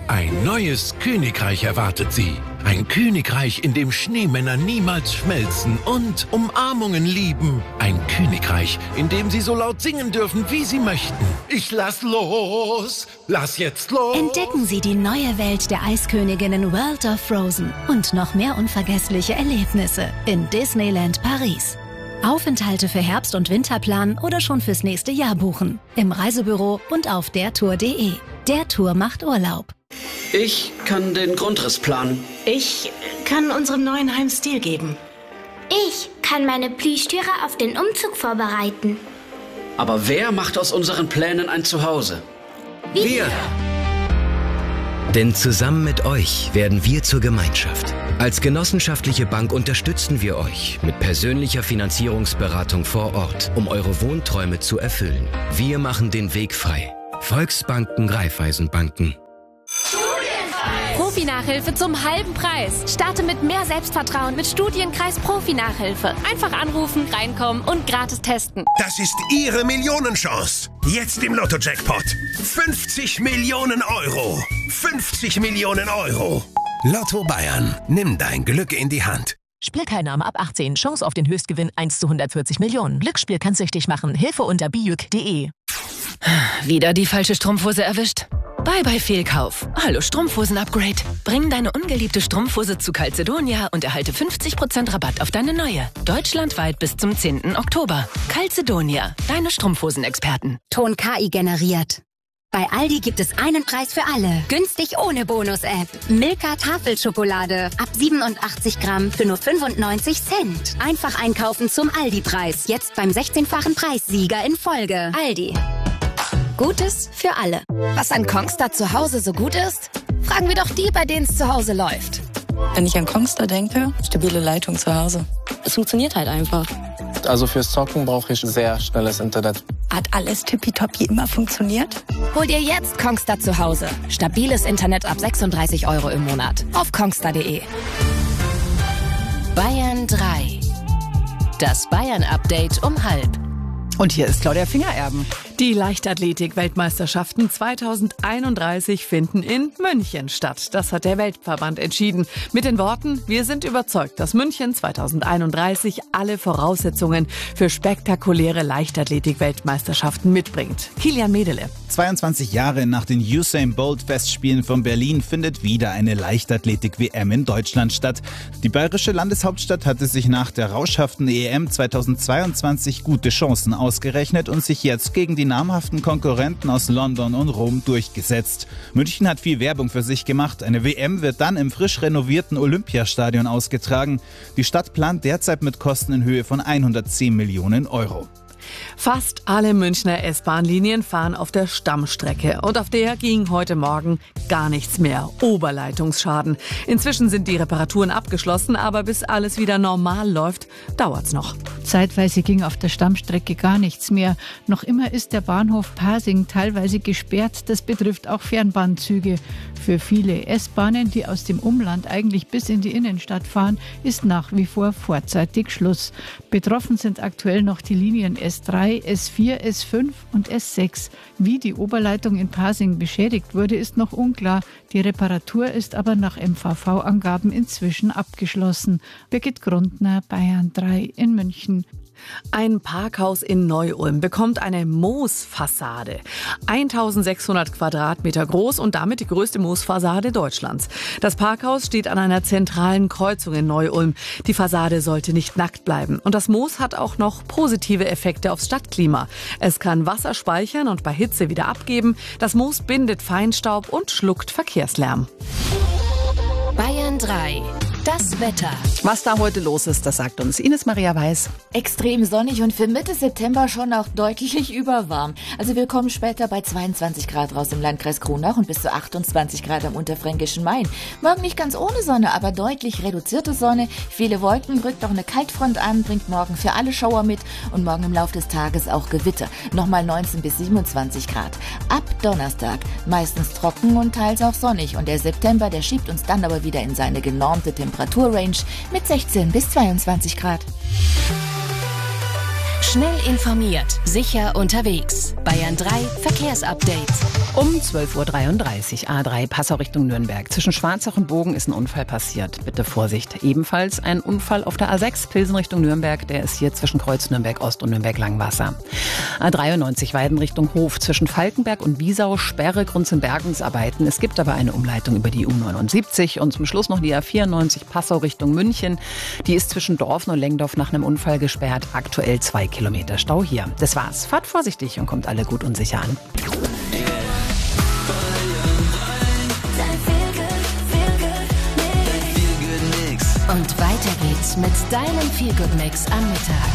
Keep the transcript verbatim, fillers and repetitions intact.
Ein neues Königreich erwartet Sie. Ein Königreich, in dem Schneemänner niemals schmelzen und Umarmungen lieben. Ein Königreich, in dem Sie so laut singen dürfen, wie Sie möchten. Ich lass los, lass jetzt los. Entdecken Sie die neue Welt der Eisköniginnen World of Frozen und noch mehr unvergessliche Erlebnisse in Disneyland Paris. Aufenthalte für Herbst- und Winter planen oder schon fürs nächste Jahr buchen. Im Reisebüro und auf dertour punkt de. Der Tour macht Urlaub. Ich kann den Grundriss planen. Ich kann unserem neuen Heim Stil geben. Ich kann meine Plüschtüre auf den Umzug vorbereiten. Aber wer macht aus unseren Plänen ein Zuhause? Wir! Denn zusammen mit euch werden wir zur Gemeinschaft. Als genossenschaftliche Bank unterstützen wir euch mit persönlicher Finanzierungsberatung vor Ort, um eure Wohnträume zu erfüllen. Wir machen den Weg frei. Volksbanken, Raiffeisenbanken. Profi-Nachhilfe zum halben Preis. Starte mit mehr Selbstvertrauen mit Studienkreis Profi-Nachhilfe. Einfach anrufen, reinkommen und gratis testen. Das ist Ihre Millionenchance. Jetzt im Lotto-Jackpot. fünfzig Millionen Euro. fünfzig Millionen Euro. Lotto Bayern. Nimm dein Glück in die Hand. Spielteilnahme ab achtzehn. Chance auf den Höchstgewinn eins zu hundertvierzig Millionen. Glücksspiel kann süchtig machen. Hilfe unter bijuk punkt de. Wieder die falsche Strumpfhose erwischt? Bye bye Fehlkauf. Hallo Strumpfhosen-Upgrade. Bring deine ungeliebte Strumpfhose zu Calzedonia und erhalte fünfzig Prozent Rabatt auf deine neue. Deutschlandweit bis zum zehnten Oktober. Calzedonia, deine Strumpfhosen-Experten. Ton K I generiert. Bei Aldi gibt es einen Preis für alle. Günstig ohne Bonus-App. Milka Tafelschokolade. Ab siebenundachtzig Gramm für nur fünfundneunzig Cent. Einfach einkaufen zum Aldi-Preis. Jetzt beim sechzehnfachen Preissieger in Folge. Aldi. Gutes für alle. Was an Kongstar zu Hause so gut ist? Fragen wir doch die, bei denen es zu Hause läuft. Wenn ich an Kongstar denke, stabile Leitung zu Hause. Es funktioniert halt einfach. Also fürs Zocken brauche ich sehr schnelles Internet. Hat alles tippitoppi immer funktioniert? Hol dir jetzt Kongstar zu Hause. Stabiles Internet ab sechsunddreißig Euro im Monat. Auf kongstar punkt de. Bayern drei. Das Bayern-Update um halb. Und hier ist Claudia Fingererben. Die Leichtathletik-Weltmeisterschaften zweitausendeinunddreißig finden in München statt. Das hat der Weltverband entschieden. Mit den Worten: Wir sind überzeugt, dass München zweitausendeinunddreißig alle Voraussetzungen für spektakuläre Leichtathletik-Weltmeisterschaften mitbringt. Kilian Medele. zweiundzwanzig Jahre nach den Usain Bolt-Festspielen von Berlin findet wieder eine Leichtathletik-W M in Deutschland statt. Die bayerische Landeshauptstadt hatte sich nach der rauschhaften E M zweitausendzweiundzwanzig gute Chancen ausgerechnet und sich jetzt gegen die namhaften Konkurrenten aus London und Rom durchgesetzt. München hat viel Werbung für sich gemacht. Eine W M wird dann im frisch renovierten Olympiastadion ausgetragen. Die Stadt plant derzeit mit Kosten in Höhe von hundertzehn Millionen Euro. Fast alle Münchner S-Bahn-Linien fahren auf der Stammstrecke. Und auf der ging heute Morgen gar nichts mehr. Oberleitungsschaden. Inzwischen sind die Reparaturen abgeschlossen, aber bis alles wieder normal läuft, dauert's noch. Zeitweise ging auf der Stammstrecke gar nichts mehr. Noch immer ist der Bahnhof Pasing teilweise gesperrt. Das betrifft auch Fernbahnzüge. Für viele S-Bahnen, die aus dem Umland eigentlich bis in die Innenstadt fahren, ist nach wie vor vorzeitig Schluss. Betroffen sind aktuell noch die Linien S drei, S vier, S fünf und S sechs. Wie die Oberleitung in Pasing beschädigt wurde, ist noch unklar. Die Reparatur ist aber nach M V V-Angaben inzwischen abgeschlossen. Birgit Grundner, Bayern drei in München. Ein Parkhaus in Neu-Ulm bekommt eine Moosfassade. eintausendsechshundert Quadratmeter groß und damit die größte Moosfassade Deutschlands. Das Parkhaus steht an einer zentralen Kreuzung in Neu-Ulm. Die Fassade sollte nicht nackt bleiben. Und das Moos hat auch noch positive Effekte aufs Stadtklima. Es kann Wasser speichern und bei Hitze wieder abgeben. Das Moos bindet Feinstaub und schluckt Verkehrslärm. Bayern drei. Das Wetter. Was da heute los ist, das sagt uns Ines Maria Weiß. Extrem sonnig und für Mitte September schon auch deutlich überwarm. Also wir kommen später bei zweiundzwanzig Grad raus im Landkreis Kronach und bis zu achtundzwanzig Grad am unterfränkischen Main. Morgen nicht ganz ohne Sonne, aber deutlich reduzierte Sonne. Viele Wolken, rückt auch eine Kaltfront an, bringt morgen für alle Schauer mit und morgen im Laufe des Tages auch Gewitter. Nochmal neunzehn bis siebenundzwanzig Grad. Ab Donnerstag meistens trocken und teils auch sonnig. Und der September, der schiebt uns dann aber wieder in seine genormte Temperaturrange mit sechzehn bis zweiundzwanzig Grad. Schnell informiert, sicher unterwegs. Bayern drei Verkehrsupdate. Um zwölf Uhr dreiunddreißig, A drei Passau Richtung Nürnberg. Zwischen Schwarzach und Bogen ist ein Unfall passiert. Bitte Vorsicht. Ebenfalls ein Unfall auf der A sechs Pilsen Richtung Nürnberg. Der ist hier zwischen Kreuz Nürnberg Ost und Nürnberg Langwasser. A dreiundneunzig Weiden Richtung Hof. Zwischen Falkenberg und Wiesau Sperre Grund zum Bergungsarbeiten. Es gibt aber eine Umleitung über die U neunundsiebzig. Und zum Schluss noch die A vierundneunzig Passau Richtung München. Die ist zwischen Dorfen und Lengdorf nach einem Unfall gesperrt. Aktuell zwei Kilometer Stau hier. Das war's. Fahrt vorsichtig und kommt alle gut und sicher an. Und weiter geht's mit deinem Feel-Good-Mix am Mittag.